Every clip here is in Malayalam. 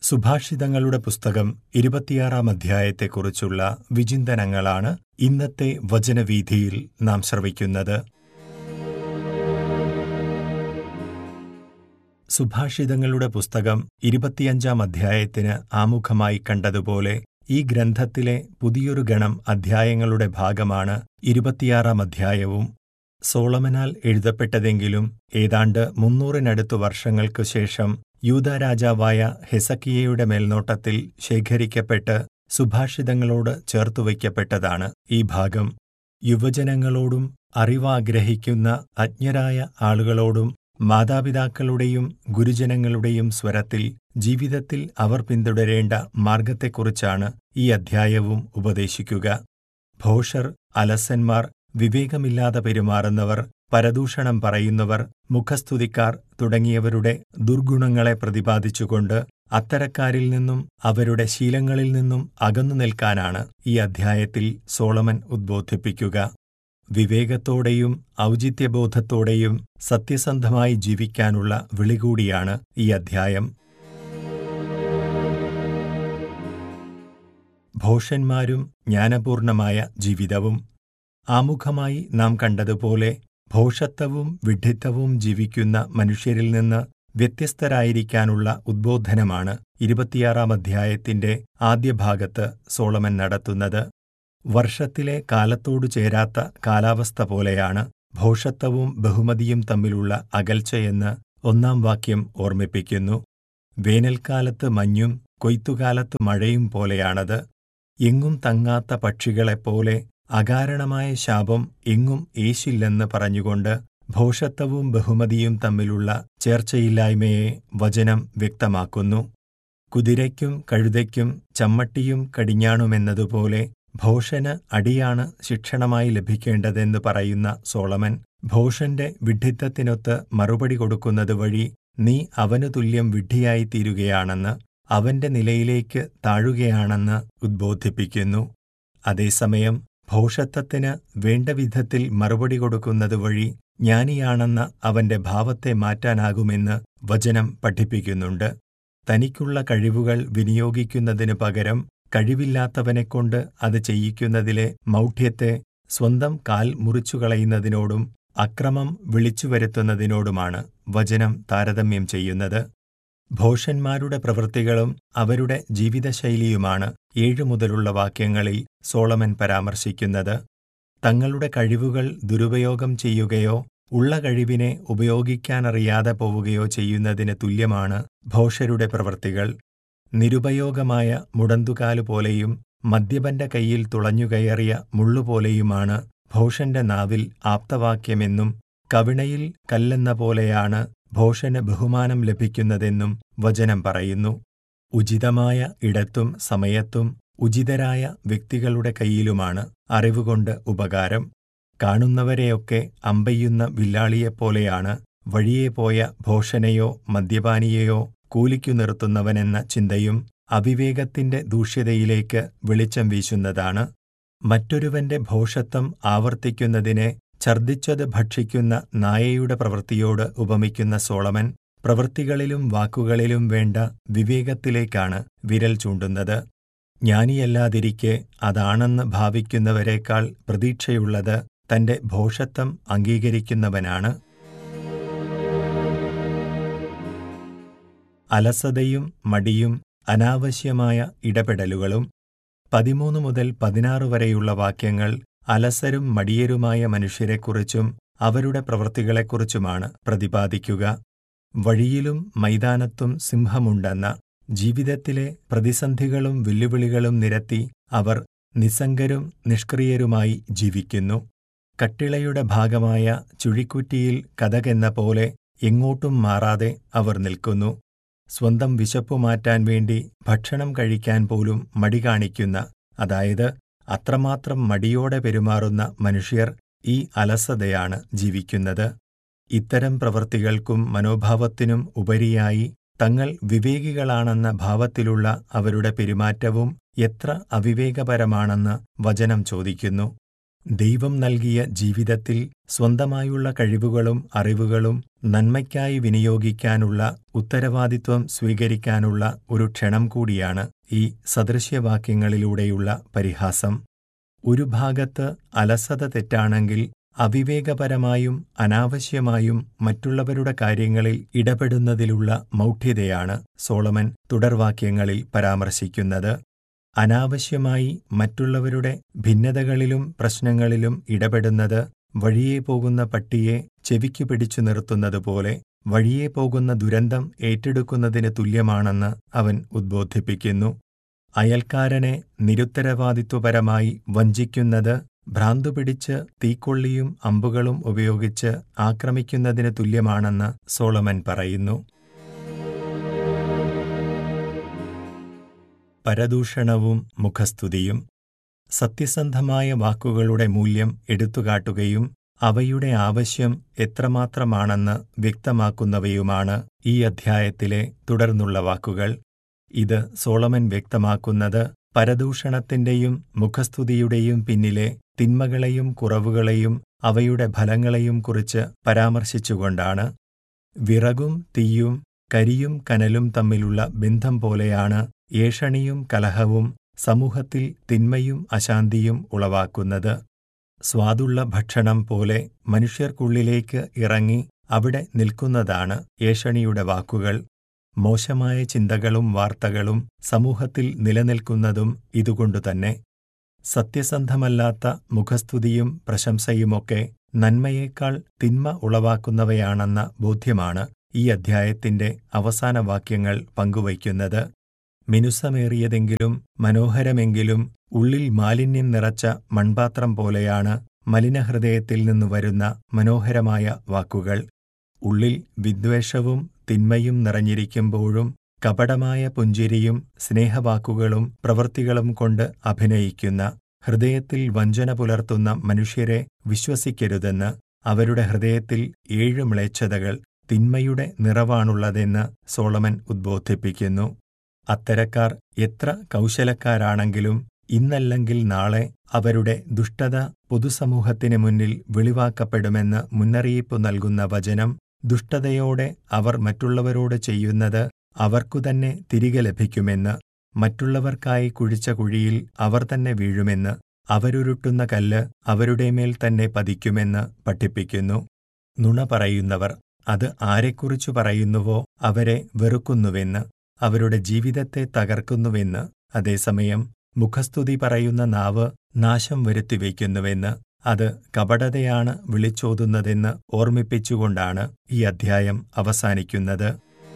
സുഭാഷിതങ്ങളുടെ പുസ്തകം 26-ാം അധ്യായത്തെക്കുറിച്ചുള്ള വിചിന്തനങ്ങളാണ് ഇന്നത്തെ വചനവീഥിയിൽ നാം ശ്രവിക്കുന്നത്. സുഭാഷിതങ്ങളുടെ പുസ്തകം 25-ാം അധ്യായത്തിന് ആമുഖമായി കണ്ടതുപോലെ ഈ ഗ്രന്ഥത്തിലെ പുതിയൊരു ഗണം അധ്യായങ്ങളുടെ ഭാഗമാണ് 26-ാം അധ്യായവും. സോളമനാൽ എഴുതപ്പെട്ടതെങ്കിലും ഏതാണ്ട് 300-നടുത്തു വർഷങ്ങൾക്കു ശേഷം യൂദാ രാജാവായ ഹെസക്കിയയുടെ മേൽനോട്ടത്തിൽ ശേഖരിക്കപ്പെട്ട് സുഭാഷിതങ്ങളോട് ചേർത്തുവയ്ക്കപ്പെട്ടതാണ് ഈ ഭാഗം. യുവജനങ്ങളോടും അറിവാഗ്രഹിക്കുന്ന അജ്ഞരായ ആളുകളോടും മാതാപിതാക്കളുടെയും ഗുരുജനങ്ങളുടെയും സ്വരത്തിൽ ജീവിതത്തിൽ അവർ പിന്തുടരേണ്ട മാർഗത്തെക്കുറിച്ചാണ് ഈ അധ്യായവും ഉപദേശിക്കുക. ഭോഷർ, അലസന്മാർ, വിവേകമില്ലാതെ പെരുമാറുന്നവർ, പരദൂഷണം പറയുന്നവർ, മുഖസ്തുതിക്കാർ തുടങ്ങിയവരുടെ ദുർഗുണങ്ങളെ പ്രതിപാദിച്ചുകൊണ്ട് അത്തരക്കാരിൽ നിന്നും അവരുടെ ശീലങ്ങളിൽ നിന്നും അകന്നു നിൽക്കാനാണ് ഈ അധ്യായത്തിൽ സോളമൻ ഉദ്ബോധിപ്പിക്കുക. വിവേകത്തോടെയും ഔചിത്യബോധത്തോടെയും സത്യസന്ധമായി ജീവിക്കാനുള്ള വിളികൂടിയാണ് ഈ അധ്യായം. ഭോഷന്മാരും ജ്ഞാനപൂർണമായ ജീവിതവും. ആമുഖമായി നാം കണ്ടതുപോലെ ഭോഷത്വവും വിഡ്ഢിത്തവും ജീവിക്കുന്ന മനുഷ്യരിൽ നിന്ന് വ്യത്യസ്തരായിരിക്കാനുള്ള ഉദ്ബോധനമാണ് 26-ാം അധ്യായത്തിന്റെ ആദ്യ ഭാഗത്ത് സോളമൻ നടത്തുന്നത്. വർഷത്തിലെ കാലത്തോടു ചേരാത്ത കാലാവസ്ഥ പോലെയാണ് ഭോഷത്വവും ബഹുമതിയും തമ്മിലുള്ള അകൽച്ചയെന്ന് 1-ാം വാക്യം ഓർമ്മിപ്പിക്കുന്നു. വേനൽക്കാലത്ത് മഞ്ഞും കൊയ്ത്തുകാലത്ത് മഴയും പോലെയാണത്. എങ്ങും തങ്ങാത്ത പക്ഷികളെപ്പോലെ അകാരണമായ ശാപം എങ്ങും ഏശില്ലെന്ന് പറഞ്ഞുകൊണ്ട് ഭോഷത്വവും ബഹുമതിയും തമ്മിലുള്ള ചേർച്ചയില്ലായ്മയെ വചനം വ്യക്തമാക്കുന്നു. കുതിരയ്ക്കും കഴുതയ്ക്കും ചമ്മട്ടിയും കടിഞ്ഞാണുമെന്നതുപോലെ ഭോഷന് അടിയാണ് ശിക്ഷണമായി ലഭിക്കേണ്ടതെന്ന് പറയുന്ന സോളമൻ, ഭോഷന്റെ വിഡ്ഢിത്തത്തിനൊത്ത് മറുപടി കൊടുക്കുന്നത് വഴി നീ അവനു തുല്യം വിഡ്ഢിയായിത്തീരുകയാണെന്ന്, അവന്റെ നിലയിലേക്ക് താഴുകയാണെന്ന് ഉദ്ബോധിപ്പിക്കുന്നു. അതേസമയം ഭോഷത്വത്തിന് വേണ്ട വിധത്തിൽ മറുപടി കൊടുക്കുന്നത് വഴി ജ്ഞാനിയാണെന്ന അവന്റെ ഭാവത്തെ മാറ്റാനാകുമെന്ന് വചനം പഠിപ്പിക്കുന്നുണ്ട്. തനിക്കുള്ള കഴിവുകൾ വിനിയോഗിക്കുന്നതിനു പകരം കഴിവില്ലാത്തവനെക്കൊണ്ട് അത് ചെയ്യിക്കുന്നതിലെ മൗഢ്യത്തെ സ്വന്തം കാൽ മുറിച്ചുകളയുന്നതിനോടും അക്രമം വിളിച്ചുവരുത്തുന്നതിനോടുമാണ് വചനം താരതമ്യം ചെയ്യുന്നത്. ഭോഷന്മാരുടെ പ്രവൃത്തികളും അവരുടെ ജീവിതശൈലിയുമാണ് 7 മുതലുള്ള വാക്യങ്ങളിൽ സോളമൻ പരാമർശിക്കുന്നത്. തങ്ങളുടെ കഴിവുകൾ ദുരുപയോഗം ചെയ്യുകയോ ഉള്ള കഴിവിനെ ഉപയോഗിക്കാനറിയാതെ പോവുകയോ ചെയ്യുന്നതിന് തുല്യമാണ് ഭോഷരുടെ പ്രവൃത്തികൾ. നിരുപയോഗമായ മുടന്തുകാലുപോലെയും മദ്യപന്റെ കൈയിൽ തുളഞ്ഞുകയറിയ മുള്ളുപോലെയുമാണ് ഭോഷന്റെ നാവിൽ ആപ്തവാക്യമെന്നും കവിണയിൽ കല്ലെന്ന പോലെയാണ് ഭോഷന് ബഹുമാനം ലഭിക്കുന്നതെന്നും വചനം പറയുന്നു. ഉചിതമായ ഇടത്തും സമയത്തും ഉചിതരായ വ്യക്തികളുടെ കൈയിലുമാണ് അറിവുകൊണ്ട് ഉപകാരം. കാണുന്നവരെയൊക്കെ അമ്പെയ്യുന്ന വില്ലാളിയെപ്പോലെയാണ് വഴിയെ പോയ ഭോഷനെയോ മദ്യപാനിയെയോ കൂലിക്കു നിർത്തുന്നവനെന്ന ചിന്തയും അവിവേകത്തിന്റെ ദൂഷ്യതയിലേക്ക് വെളിച്ചം വീശുന്നതാണ്. മറ്റൊരുവന്റെ ഭോഷത്വം ആവർത്തിക്കുന്നതിനെ ഛർദ്ദിച്ചത് ഭക്ഷിക്കുന്ന നായയുടെ പ്രവൃത്തിയോട് ഉപമിക്കുന്ന സോളമൻ പ്രവൃത്തികളിലും വാക്കുകളിലും വേണ്ട വിവേകത്തിലേക്കാണ് വിരൽ ചൂണ്ടുന്നത്. ജ്ഞാനിയല്ലാതിരിക്കെ അതാണെന്ന് ഭാവിക്കുന്നവരെക്കാൾ പ്രതീക്ഷയുള്ളത് തന്റെ ഭോഷത്വം അംഗീകരിക്കുന്നവനാണ്. അലസതയും മടിയും അനാവശ്യമായ ഇടപെടലുകളും. 13 മുതൽ 16 വരെയുള്ള വാക്യങ്ങൾ അലസരും മടിയരുമായ മനുഷ്യരെക്കുറിച്ചും അവരുടെ പ്രവൃത്തികളെക്കുറിച്ചുമാണ് പ്രതിപാദിക്കുക. വഴിയിലും മൈതാനത്തും സിംഹമുണ്ടെന്ന, ജീവിതത്തിലെ പ്രതിസന്ധികളും വെല്ലുവിളികളും നിരത്തി അവർ നിസ്സംഗരും നിഷ്ക്രിയരുമായി ജീവിക്കുന്നു. കട്ടിളയുടെ ഭാഗമായ ചുഴിക്കുറ്റിയിൽ കതകെന്ന പോലെ എങ്ങോട്ടും മാറാതെ അവർ നിൽക്കുന്നു. സ്വന്തം വിശപ്പു മാറ്റാൻ വേണ്ടി ഭക്ഷണം കഴിക്കാൻ പോലും മടി കാണിക്കുന്ന, അതായത് അത്രമാത്രം മടിയോടെ പെരുമാറുന്ന മനുഷ്യർ ഈ അലസതയാണ് ജീവിക്കുന്നത്. ഇത്തരം പ്രവൃത്തികൾക്കും മനോഭാവത്തിനും ഉപരിയായി തങ്ങൾ വിവേകികളാണെന്ന ഭാവത്തിലുള്ള അവരുടെ പെരുമാറ്റവും എത്ര അവിവേകപരമാണെന്ന് വചനം ചോദിക്കുന്നു. ദൈവം നൽകിയ ജീവിതത്തിൽ സ്വന്തമായുള്ള കഴിവുകളും അറിവുകളും നന്മയ്ക്കായി വിനിയോഗിക്കാനുള്ള ഉത്തരവാദിത്വം സ്വീകരിക്കാനുള്ള ഒരു ക്ഷണം കൂടിയാണ് ഈ സദൃശ്യവാക്യങ്ങളിലൂടെയുള്ള പരിഹാസം. ഒരു ഭാഗത്ത് അലസത തെറ്റാണെങ്കിൽ അവിവേകപരമായും അനാവശ്യമായും മറ്റുള്ളവരുടെ കാര്യങ്ങളിൽ ഇടപെടുന്നതിലുള്ള മൗഢ്യതയാണ് സോളമൻ തുടർവാക്യങ്ങളിൽ പരാമർശിക്കുന്നത്. അനാവശ്യമായി മറ്റുള്ളവരുടെ ഭിന്നതകളിലും പ്രശ്നങ്ങളിലും ഇടപെടുന്നത് വഴിയേ പോകുന്ന പട്ടിയെ ചെവിക്കു പിടിച്ചു നിർത്തുന്നതുപോലെ വഴിയേ പോകുന്ന ദുരന്തം ഏറ്റെടുക്കുന്നതിന് തുല്യമാണെന്ന് അവൻ ഉദ്ബോധിപ്പിക്കുന്നു. അയൽക്കാരനെ നിരുത്തരവാദിത്വപരമായി വഞ്ചിക്കുന്നത് ഭ്രാന്തുപിടിച്ച് തീക്കൊള്ളിയും അമ്പുകളും ഉപയോഗിച്ച് ആക്രമിക്കുന്നതിന് തുല്യമാണെന്ന് സോളമൻ പറയുന്നു. പരദൂഷണവും മുഖസ്തുതിയും. സത്യസന്ധമായ വാക്കുകളുടെ മൂല്യം എടുത്തുകാട്ടുകയും അവയുടെ ആവശ്യം എത്രമാത്രമാണെന്ന് വ്യക്തമാക്കുന്നവയുമാണ് ഈ അധ്യായത്തിലെ തുടർന്നുള്ള വാക്കുകൾ. ഇത് സോളമൻ വ്യക്തമാക്കുന്നത് പരദൂഷണത്തിന്റെയും മുഖസ്തുതിയുടെയും പിന്നിലെ തിന്മകളെയും കുറവുകളെയും അവയുടെ ഫലങ്ങളെയും കുറിച്ച് പരാമർശിച്ചുകൊണ്ടാണ്. വിറകും തീയും കരിയും കനലും തമ്മിലുള്ള ബന്ധം പോലെയാണ് ഏഷണിയും കലഹവും സമൂഹത്തിൽ തിന്മയും അശാന്തിയും ഉളവാക്കുന്നത്. സ്വാദുള്ള ഭക്ഷണം പോലെ മനുഷ്യർക്കുള്ളിലേക്ക് ഇറങ്ങി അവിടെ നിൽക്കുന്നതാണ് ഏഷണിയുടെ വാക്കുകൾ. മോശമായ ചിന്തകളും വാർത്തകളും സമൂഹത്തിൽ നിലനിൽക്കുന്നതും ഇതുകൊണ്ടുതന്നെ. സത്യസന്ധമല്ലാത്ത മുഖസ്തുതിയും പ്രശംസയുമൊക്കെ നന്മയേക്കാൾ തിന്മ ഉളവാക്കുന്നവയാണെന്ന ബോധ്യമാണ് ഈ അധ്യായത്തിന്റെ അവസാന വാക്യങ്ങൾ പങ്കുവയ്ക്കുന്നത്. മിനുസമേറിയതെങ്കിലും മനോഹരമെങ്കിലും ഉള്ളിൽ മാലിന്യം നിറച്ച മൺപാത്രം പോലെയാണ് മലിനഹൃദയത്തിൽ നിന്നു വരുന്ന മനോഹരമായ വാക്കുകൾ. ഉള്ളിൽ വിദ്വേഷവും തിന്മയും നിറഞ്ഞിരിക്കുമ്പോഴും കപടമായ പുഞ്ചിരിയും സ്നേഹവാക്കുകളും പ്രവൃത്തികളും കൊണ്ട് അഭിനയിക്കുന്ന, ഹൃദയത്തിൽ വഞ്ചന പുലർത്തുന്ന മനുഷ്യരെ വിശ്വസിക്കരുതെന്ന്. അവരുടെ ഹൃദയത്തിൽ 7 മ്ലേച്ഛതകൾ, തിന്മയുടെ നിറവാണുള്ളതെന്ന് സോളമൻ ഉദ്ബോധിപ്പിക്കുന്നു. അത്തരക്കാർ എത്ര കൗശലക്കാരാണെങ്കിലും ഇന്നല്ലെങ്കിൽ നാളെ അവരുടെ ദുഷ്ടത പൊതുസമൂഹത്തിന് മുന്നിൽ വെളിവാക്കപ്പെടുമെന്ന് മുന്നറിയിപ്പ് നൽകുന്ന വചനം, ദുഷ്ടതയോടെ അവർ മറ്റുള്ളവരോട് ചെയ്യുന്നത് അവർക്കുതന്നെ തിരികെ ലഭിക്കുമെന്ന്, മറ്റുള്ളവർക്കായി കുഴിച്ച കുഴിയിൽ അവർ തന്നെ വീഴുമെന്ന്, അവരുരുട്ടുന്ന കല്ല് അവരുടെ മേൽ തന്നെ പതിക്കുമെന്ന് പഠിപ്പിക്കുന്നു. നുണ പറയുന്നവർ അത് ആരെക്കുറിച്ചു പറയുന്നുവോ അവരെ വെറുക്കുന്നുവെന്ന്, അവരുടെ ജീവിതത്തെ തകർക്കുന്നുവെന്ന്, അതേസമയം മുഖസ്തുതി പറയുന്ന നാവ് നാശം വരുത്തിവെക്കുന്നുവെന്ന്, അത് കപടതയാണ് വിളിച്ചോതുന്നതെന്ന് ഓർമ്മിപ്പിച്ചുകൊണ്ടാണ് ഈ അധ്യായം അവസാനിക്കുന്നത്.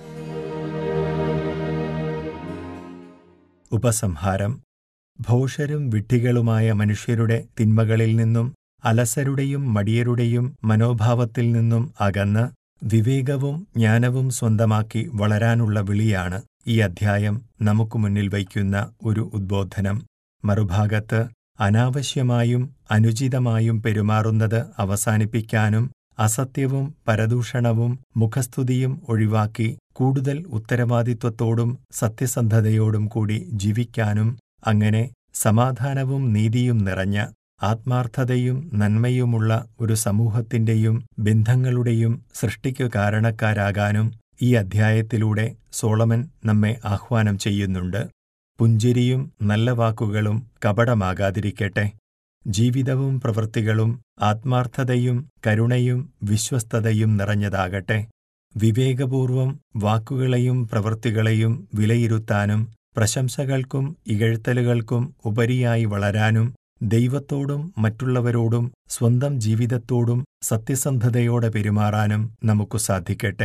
ഉപസംഹാരം. ഭോഷരും വിഡ്ഢികളുമായ മനുഷ്യരുടെ തിന്മകളിൽ നിന്നും അലസരുടെയും മടിയരുടെയും മനോഭാവത്തിൽ നിന്നും അകന്ന് വിവേകവും ജ്ഞാനവും സ്വന്തമാക്കി വളരാനുള്ള വിളിയാണ് ഈ അധ്യായം നമുക്ക് മുന്നിൽ വയ്ക്കുന്ന ഒരു ഉദ്ബോധനം. മറുഭാഗത്ത് അനാവശ്യമായും അനുചിതമായും പെരുമാറുന്നത് അവസാനിപ്പിക്കാനും അസത്യവും പരദൂഷണവും മുഖസ്തുതിയും ഒഴിവാക്കി കൂടുതൽ ഉത്തരവാദിത്വത്തോടും സത്യസന്ധതയോടും കൂടി ജീവിക്കാനും, അങ്ങനെ സമാധാനവും നീതിയും നിറഞ്ഞ ആത്മാർത്ഥതയും നന്മയുമുള്ള ഒരു സമൂഹത്തിന്റെയും ബന്ധങ്ങളുടെയും സൃഷ്ടിക്കു കാരണക്കാരാകാനും ഈ അധ്യായത്തിലൂടെ സോളമൻ നമ്മെ ആഹ്വാനം ചെയ്യുന്നുണ്ട്. പുഞ്ചിരിയും നല്ല വാക്കുകളും കപടമാകാതിരിക്കട്ടെ. ജീവിതവും പ്രവൃത്തികളും ആത്മാർത്ഥതയും കരുണയും വിശ്വസ്തതയും നിറഞ്ഞതാകട്ടെ. വിവേകപൂർവം വാക്കുകളെയും പ്രവൃത്തികളെയും വിലയിരുത്താനും പ്രശംസകൾക്കും ഇകഴ്ത്തലുകൾക്കും ഉപരിയായി വളരാനും ദൈവത്തോടും മറ്റുള്ളവരോടും സ്വന്തം ജീവിതത്തോടും സത്യസന്ധതയോടെ പെരുമാറാനും നമുക്കു സാധിക്കട്ടെ.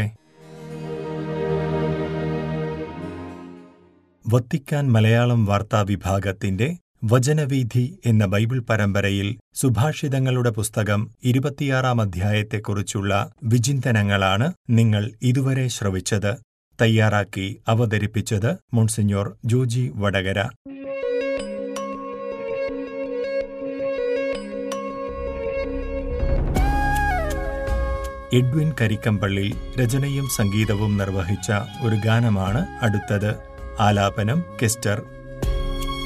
വത്തിക്കാൻ മലയാളം വാർത്താ വിഭാഗത്തിന്റെ വചനവീഥി എന്ന ബൈബിൾ പരമ്പരയിൽ സുഭാഷിതങ്ങളുടെ പുസ്തകം 26-ാം അധ്യായത്തെക്കുറിച്ചുള്ള വിചിന്തനങ്ങളാണ് നിങ്ങൾ ഇതുവരെ ശ്രവിച്ചത്. തയ്യാറാക്കി അവതരിപ്പിച്ചത് മോൺസിഞ്ഞോർ ജോജി വടകര. എഡ്വിൻ കരിക്കമ്പള്ളി രചനയും സംഗീതവും നിർവഹിച്ച ഒരു ഗാനമാണ് അടുത്തത്. ആലാപനം കെസ്റ്റർ.